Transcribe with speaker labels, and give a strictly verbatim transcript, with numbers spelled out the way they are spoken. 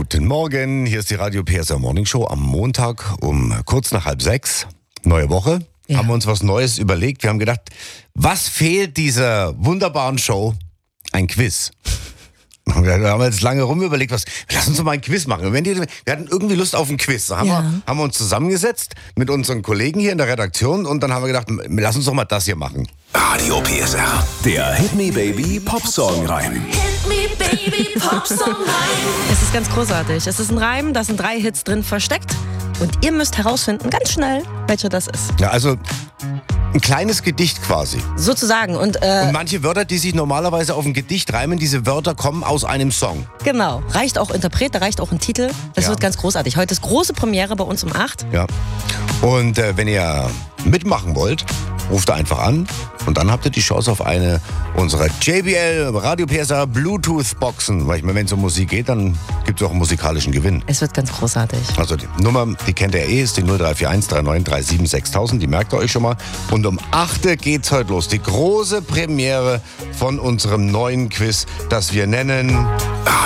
Speaker 1: Guten Morgen, hier ist die Radio P S R Morning Show am Montag um kurz nach halb sechs. Neue Woche. Ja. Haben wir uns was Neues überlegt. Wir haben gedacht, was fehlt dieser wunderbaren Show? Ein Quiz. Da haben wir jetzt lange rum überlegt, was, lass uns doch mal ein Quiz machen. Wir hatten irgendwie Lust auf ein Quiz. Da haben, ja. wir, haben wir uns zusammengesetzt mit unseren Kollegen hier in der Redaktion und dann haben wir gedacht, lass uns doch mal das hier machen.
Speaker 2: Radio P S R, der Hit Me Baby Popsong Reim.
Speaker 3: Hit Me Baby Popsong Reim.
Speaker 4: Es ist ganz großartig. Es ist ein Reim, da sind drei Hits drin versteckt und ihr müsst herausfinden, ganz schnell, welcher das ist.
Speaker 1: Ja, also ein kleines Gedicht quasi.
Speaker 4: Sozusagen. Und, äh,
Speaker 1: und manche Wörter, die sich normalerweise auf ein Gedicht reimen, diese Wörter kommen aus einem Song.
Speaker 4: Genau. Reicht auch Interpret, da reicht auch ein Titel. Das ja. wird ganz großartig. Heute ist große Premiere bei uns um acht.
Speaker 1: Ja. Und äh, wenn ihr mitmachen wollt, ruft einfach an und dann habt ihr die Chance auf eine unserer J B L Radio P S R Bluetooth Boxen. Weil ich meine, wenn es um Musik geht, dann gibt es auch einen musikalischen Gewinn.
Speaker 4: Es wird ganz großartig.
Speaker 1: Also die Nummer, die kennt ihr eh, ist die null drei vier eins drei neun drei sieben sechstausend. Die merkt ihr euch schon mal. Und um acht Uhr geht's heute los. Die große Premiere von unserem neuen Quiz, das wir nennen